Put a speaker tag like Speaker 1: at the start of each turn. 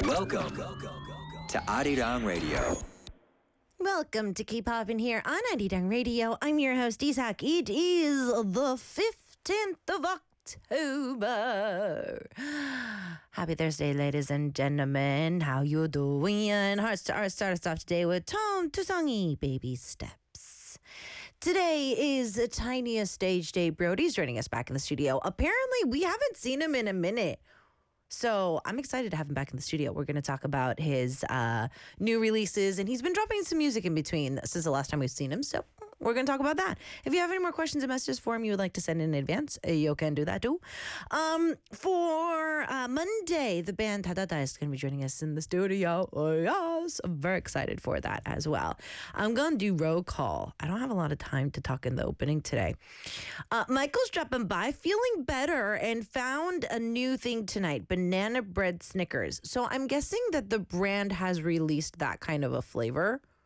Speaker 1: Welcome to Arirang Radio.
Speaker 2: Welcome to Keep Poppin' here on Arirang Radio. I'm your host, Isak. It is the 15th of October. Happy Thursday, ladies and gentlemen. How you doing? Hearts to Hearts start us off today with Tom Tusangi, Baby Steps. Today is Tiniest Stage Day. Brody's joining us back in the studio. Apparently, we haven't seen him in a minute. So I'm excited to have him back in the studio. We're going to talk about his new releases, and he's been dropping some music in between since the last time we've seen him. So we're going to talk about that. If you have any more questions or messages for him you would like to send in advance, you can do that too. For Monday, the band Tadada is going to be joining us in the studio. Oh, yes. I'm very excited for that as well. I'm going to do roll call. I don't have a lot of time to talk in the opening today. Michael's dropping by feeling better and found a new thing tonight, banana bread Snickers. So I'm guessing that the brand has released that kind of a flavor.